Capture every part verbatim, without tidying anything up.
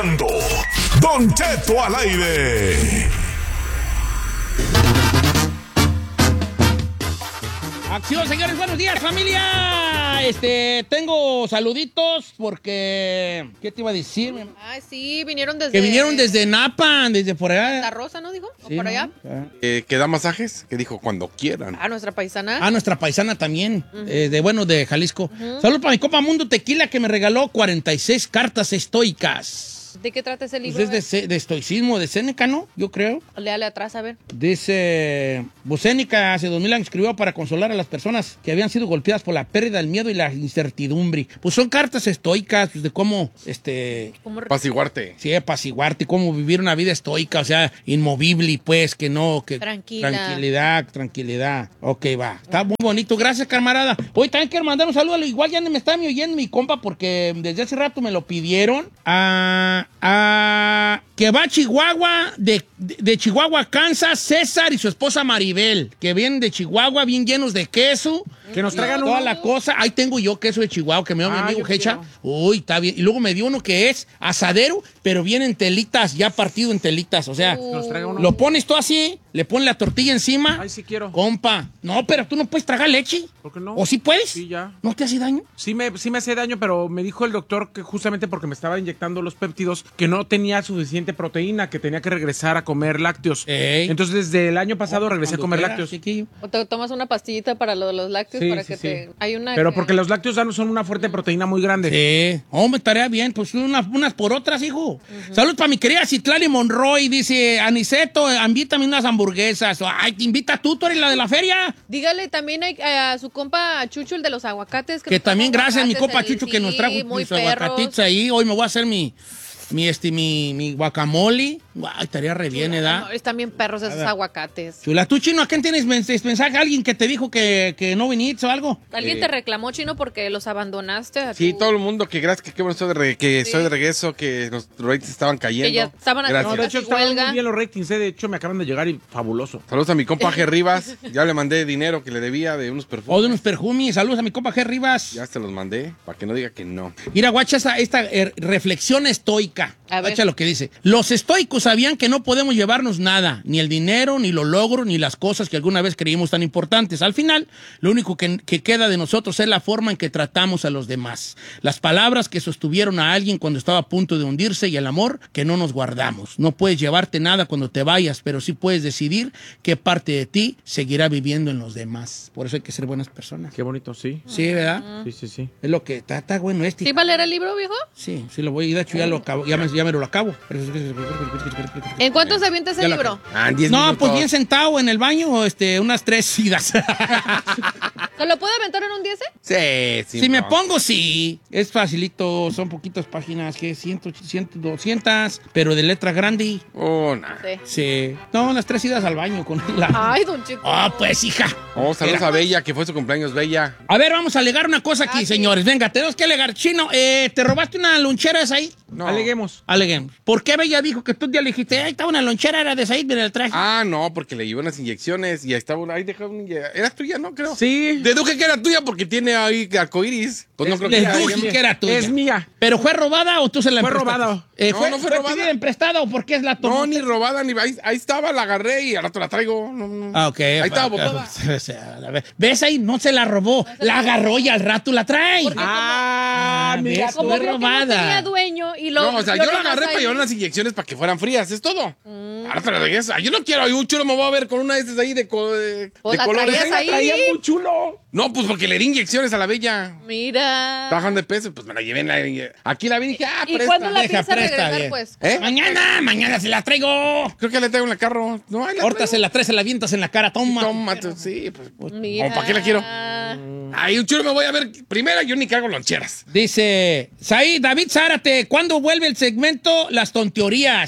Don Cheto al aire. Acción, señores, buenos días, familia. Este, tengo saluditos porque... ¿Qué te iba a decir? Ay, sí, vinieron desde... Que vinieron desde Napa, desde por allá. La Rosa, ¿no dijo? Sí, ¿O por ¿no? allá? Eh, ¿Que da masajes? Que dijo cuando quieran. Ah, nuestra paisana. Ah, nuestra paisana también, uh-huh. eh, de bueno, de Jalisco. Uh-huh. Saludos para mi compa Mundo Tequila que me regaló cuarenta y seis cartas estoicas. ¿De qué trata ese libro? Pues es de, de estoicismo, de Séneca, ¿no? Yo creo. Léale atrás, a ver. Dice, pues Séneca hace dos mil años escribió para consolar a las personas que habían sido golpeadas por la pérdida, el miedo y la incertidumbre. Pues son cartas estoicas, pues de cómo, este... ¿Cómo? Apaciguarte. Sí, apaciguarte, cómo vivir una vida estoica, o sea, inmovible, pues, que no, que... Tranquila. Tranquilidad, tranquilidad. Ok, va. Está muy bonito. Gracias, camarada. Hoy también quiero mandar un saludo. Igual ya me está oyendo mi compa porque desde hace rato me lo pidieron. A... a que va a Chihuahua, de, de, de Chihuahua, Kansas, César y su esposa Maribel, que vienen de Chihuahua bien llenos de queso. Que nos traigan toda uno. la cosa. Ahí tengo yo queso de Chihuahua que me dio Ah, mi amigo yo Hecha. quiero. Uy, está bien. Y luego me dio uno que es asadero, pero viene en telitas, ya partido en telitas. O sea, Que nos traiga uno. lo pones tú así, le pones la tortilla encima. Ay, sí quiero. Compa. No, pero tú no puedes tragar leche. ¿Por qué no? ¿O sí puedes? Sí, ya. ¿No te hace daño? Sí me, sí me hace daño, pero me dijo el doctor que justamente porque me estaba inyectando los péptidos, que no tenía suficiente proteína, que tenía que regresar a comer lácteos. Ey. Entonces, desde el año pasado regresé a Cuando comer quieras, lácteos. chiquillo. O te tomas una pastillita para lo de los lácteos Sí, para sí, que sí. te... Hay una Pero que- porque los lácteos sanos son una fuerte proteína muy grande. Sí. Hombre, estaría bien. Pues unas, unas por otras, hijo. Uh-huh. Salud para mi querida Citlali Monroy. Dice, Aniceto, invítame unas hamburguesas. Ay, te invita tú, tú eres la de la feria. Dígale también a, a su compa Chucho, el de los aguacates. Que nos también trajo gracias a mi aguacates, compa el- Chucho que sí, nos trajo muy mis perros. aguacatitos ahí. Hoy me voy a hacer mi, mi, este, mi, mi guacamole. Ay, estaría re bien, ¿verdad? No, están bien perros esos aguacates. Chula, tú, Chino, ¿a quién tienes mens- mensaje? ¿Alguien que te dijo que, que no viniste o algo? ¿Alguien Eh. te reclamó, Chino, porque los abandonaste? A Sí, tu- todo el mundo, que gracias, que qué bueno estoy de, re- que Sí. estoy de regreso, que los ratings estaban cayendo. Que ya estaban Gracias. No, de hecho, Casi estaban huelga. muy bien los ratings, ¿eh? De hecho, me acaban de llegar y fabuloso. Saludos a mi compa G. Rivas. Ya le mandé dinero que le debía de unos perfumes. O de unos perfumes. Saludos a mi compa G. Rivas. Ya se los mandé, para que no diga que no. Mira, guacha, esta, esta eh, reflexión estoica. A ver. Guacha lo que dice. Los estoicos sabían que no podemos llevarnos nada, ni el dinero, ni los logros, ni las cosas que alguna vez creímos tan importantes. Al final, lo único que, que queda de nosotros es la forma en que tratamos a los demás. Las palabras que sostuvieron a alguien cuando estaba a punto de hundirse y el amor que no nos guardamos. No puedes llevarte nada cuando te vayas, pero sí puedes decidir qué parte de ti seguirá viviendo en los demás. Por eso hay que ser buenas personas. Qué bonito, sí. Sí, ¿verdad? Sí, sí, sí. Es lo que está, está bueno este. ¿Sí va a leer el libro, viejo? Sí, sí lo voy. De hecho, ya lo acabo. Ya me, ya me lo acabo. ¿En cuánto se avienta ese Ya la- libro? Ah, en diez No, minutos. pues bien sentado en el baño, este, unas tres idas. ¿Se lo puede aventar en un diez? Sí, sí. Si me no. pongo, sí. Es facilito, son poquitas páginas, que cien, cien, doscientas, pero de letra grande. Oh, nah. Sí. Sí. No, las tres idas al baño con la... Ay, don Chico. Ah, pues, hija. Oh, saludos Mira. a Bella, que fue su cumpleaños, Bella. A ver, vamos a alegar una cosa aquí, Ah, sí. señores. Venga, tenemos que alegar. Chino, eh, ¿te robaste una lonchera esa ahí? No. Aleguemos. Aleguemos. ¿Por qué Bella dijo que tú ya le dijiste, ahí estaba una lonchera, era de Said, mira el traje? Ah, no, porque le llevé unas inyecciones y ahí estaba una. Ahí dejaba una inye- Era tuya, ¿no? Creo. Sí. Deduje que era tuya porque tiene ahí arcoíris. Pues no Es- creo que Les era dije ella. que era tuya. Es mía. ¿Pero fue robada o tú se la Fue emprestaste? robada. Eh, No, fue, no fue fue robada. pedida emprestada o por qué es la tomó? No, ni robada, ni. Ahí, ahí estaba, la agarré y al rato la traigo. No, no. Ah, ok. Ahí estaba Ok. botada. O sea, a ver. ¿Ves ahí? No se la robó. La agarró y al rato la trae. Ah, Ah, mira. ¿ves? Como Fue vio que no robada. tenía dueño y lo... No, o sea, lo yo la nomás agarré para ahí. llevar unas inyecciones para que fueran frías, es todo. Ahora te la regreso. Yo no quiero, un chulo me voy a ver con una de esas ahí de, co- de, Pues de la colores. traías ahí. Traía muy chulo. No, pues porque le di inyecciones a la Bella. Mira. Bajan de peso, pues me la llevé en la. Aquí la vi y dije, ah, ¿Y presta. cuándo la Deja, piensa presta, regresar, bien. pues? ¿Eh? Mañana, mañana se la traigo. Creo que le traigo en el carro. No, ahí la Ahorita traigo. se la traes, se la avientas en la cara. Toma. Toma, tú, sí, pues. pues, Mira. ¿para qué la quiero? Ay, un chulo me voy a ver. Primera, yo ni cargo loncheras. Dice, Said, David Zárate, ¿cuándo vuelve el segmento Las Tonteorías?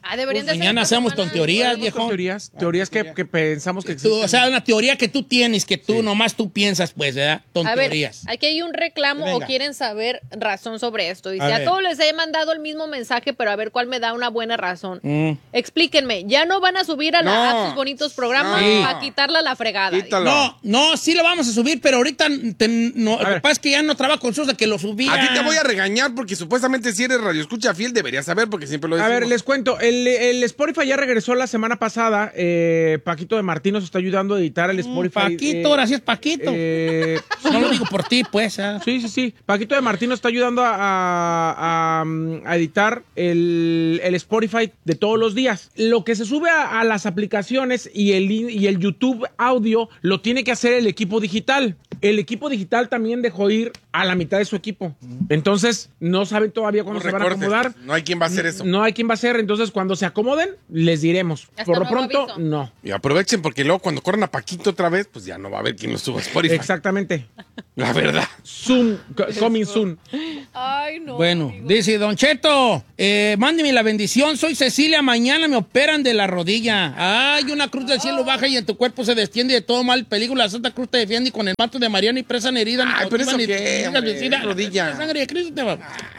Ah, deberían Pues de mañana hacer hacemos esta con semana. teorías, Tenemos viejo. Teorías, teorías que, que pensamos que Tú, existen. o sea, una teoría que tú tienes, que tú nomás tú piensas, pues, ¿verdad? Ton A ver, teorías. aquí hay un reclamo Venga. o quieren saber razón sobre esto. Dice, A a, ver. todos les he mandado el mismo mensaje, pero a ver cuál me da una buena razón. Mm. Explíquenme, ¿ya no van a subir a, la, No. a sus bonitos programas No. para quitarla a la fregada? Quítalo. No, no, sí lo vamos a subir, pero ahorita te- no, lo que ver. pasa es que ya no trabajo con Sosa que lo subía. A ti te voy a regañar porque supuestamente si eres radio escucha fiel deberías saber porque siempre lo A decimos. ver, les cuento, el, el Spotify ya regresó la semana pasada. eh, Paquito de Martín nos está ayudando a editar el Spotify. Paquito, eh, ahora sí es Paquito. eh, No lo digo por ti, pues. ¿ah? Sí, sí, sí. Paquito de Martín nos está ayudando a, a- a, um, a editar el, el Spotify de todos los días. Lo que se sube a, a las aplicaciones y el, in- y el YouTube audio lo tiene que hacer el equipo digital. El equipo digital también dejó ir a la mitad de su equipo. Entonces, no saben todavía cuándo No se van a recortes, acomodar. no hay quien va a hacer eso. No hay quien va a hacer. Entonces, cuando se acomoden, les diremos. Hasta Por lo nuevo pronto, aviso. no. Y aprovechen porque luego cuando corran a Paquito otra vez, pues ya no va a haber quien lo suba a Spotify. Exactamente. La verdad. Soon, co- coming soon. Ay, no. Bueno, amigo. dice Don Cheto, eh, mándeme la bendición, soy Cecilia, mañana me operan de la rodilla. Ay, una cruz del cielo baja y en tu cuerpo se destiende de todo mal peligro. La Santa Cruz te defiende y con el manto de Mariana y presa herida. Ay, pero eso qué, hombre, rodilla. La sangre de Cristo te va.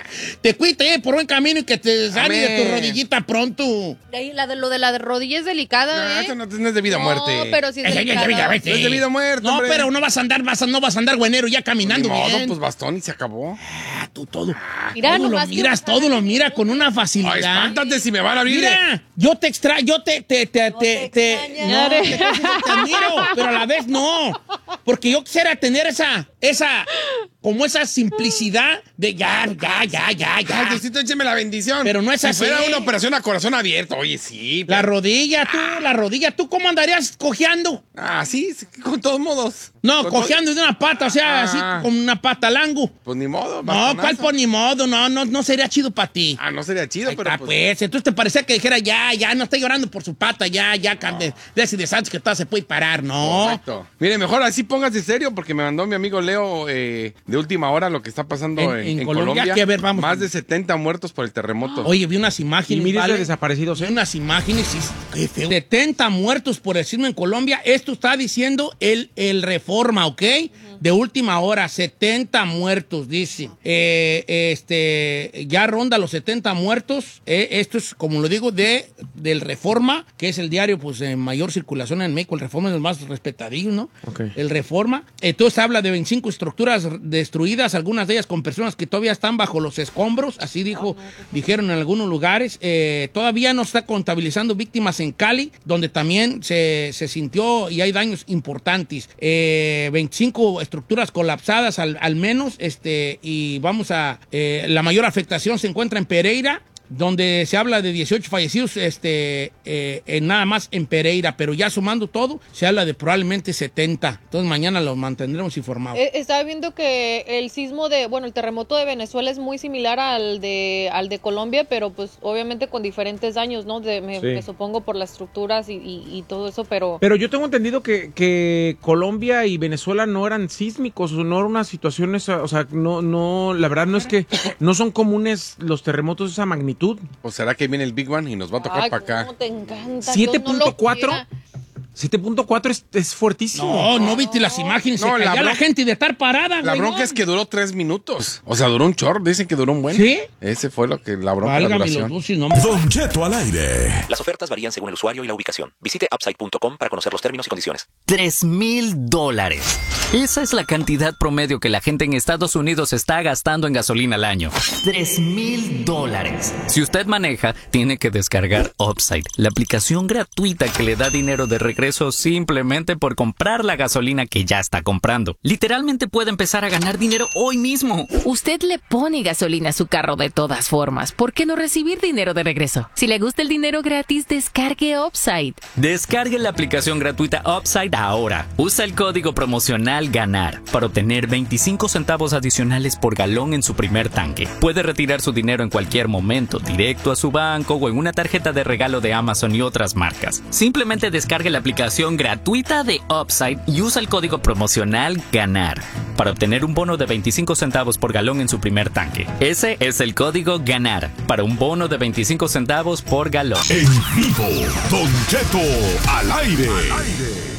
Te cuite por buen camino y que te sane de tu Amén. rodillita pronto. Ey, la de, lo de la de rodilla es delicada, No, ¿eh? eso no, no es de vida o No, muerte. pero sí es Ey, ey, ey, delicada. ey, ey, No es de vida o muerte, No, hombre. pero no vas a andar, vas a, no vas a andar güenero ya Ni caminando modo, bien. pues bastón y se acabó. Ah, tú todo. Mira, todo lo nomás que miras, bajar todo lo el mira menú. con una Ay, facilidad. espántate si me van a abrir. Mira, yo te extraño, yo te, te, te, te, te te- extrañaré. no, te, te admiro, pero a la vez no, porque yo quisiera tener esa, esa, como esa simplicidad de ya, ya, ya, ya, Ay, ya. Diosito, écheme la bendición. Pero no es si así. fuera una operación a corazón abierto, oye, sí. La pero- rodilla, tú, la rodilla, ¿tú cómo andarías cojeando? Ah, sí, sí, con todos modos. No, Con cojeando de una pata, o sea, Ah. así con una pata lango. todo- Pues ni modo. No, bastonazo. ¿cuál por ni modo? No, no, no sería chido para ti. Ah, no sería chido, Ahí pero está, pues... pues, entonces te parecía que dijera ya, ya, no está llorando por su pata, ya, ya, no. de, de ese de Santos que todo se puede parar, no. Correcto. Mire, mejor así póngase serio porque me mandó mi amigo Leo eh, de última hora lo que está pasando En- en, en en Colombia, Colombia. que a ver, vamos. Más de setenta muertos por el terremoto. Oye, vi unas Y imágenes, miles ¿vale? de desaparecidos, Vi ¿eh? unas imágenes y qué feo. setenta muertos por el sismo en Colombia. Esto está diciendo el, el Reforma, ¿ok? De última hora, setenta muertos, dice. Eh, este, ya ronda los setenta muertos. Eh, esto es, como lo digo, de, del Reforma, que es el diario pues de mayor circulación en México. El Reforma es el más respetadillo, ¿no? Ok. El Reforma. Entonces habla de veinticinco estructuras destruidas, algunas de ellas con personas que todavía están bajo los escombros, así dijo, dijeron en algunos lugares. Eh, todavía no está contabilizando víctimas en Cali, donde también se, se sintió y hay daños importantes. Eh, veinticinco estructuras colapsadas al, al menos, este, y vamos a, eh, la mayor afectación se encuentra en Pereira, donde se habla de dieciocho fallecidos este, eh, en nada más en Pereira, pero ya sumando todo, se habla de probablemente setenta. Entonces mañana los mantendremos informados. Eh, estaba viendo que el sismo de, bueno, el terremoto de Venezuela es muy similar al de al de Colombia, pero pues obviamente con diferentes daños, ¿no? De, me, Sí. me supongo por las estructuras y, y- y todo eso, pero... Pero yo tengo entendido que, que Colombia y Venezuela no eran sísmicos, o no eran unas situaciones, o sea, no, no, la verdad no es que no son comunes los terremotos de esa magnitud. ¿O será que viene el Big One y nos va a tocar Ay, para acá? cómo te encanta. siete Dios no lo punto cuatro quiera. siete punto cuatro es, es fuertísimo. No, no viste las imágenes, No, se la caía la, bron- gente de estar parada, La güey, bronca no. es que duró tres minutos. O sea, duró un chorro. Dicen que duró un buen. ¿Sí? Ese fue lo que la bronca, la Válgame los duración. dulces, no. Don Cheto al aire. Las ofertas varían según el usuario y la ubicación. Visite upside punto com para conocer los términos y condiciones. Tres mil dólares. Esa es la cantidad promedio que la gente en Estados Unidos está gastando en gasolina al año. Tres mil dólares. Si usted maneja, tiene que descargar Upside, la aplicación gratuita que le da dinero de regreso simplemente por comprar la gasolina que ya está comprando. Literalmente puede empezar a ganar dinero hoy mismo. Usted le pone gasolina a su carro de todas formas. ¿Por qué no recibir dinero de regreso? Si le gusta el dinero gratis, descargue Upside. Descargue la aplicación gratuita Upside ahora. Usa el código promocional promocional GANAR para obtener veinticinco centavos adicionales por galón en su primer tanque. Puede retirar su dinero en cualquier momento, directo a su banco o en una tarjeta de regalo de Amazon y otras marcas. Simplemente descargue la aplicación gratuita de Upside y usa el código promocional GANAR para obtener un bono de veinticinco centavos por galón en su primer tanque. Ese es el código GANAR para un bono de veinticinco centavos por galón. En vivo, Don Cheto al aire.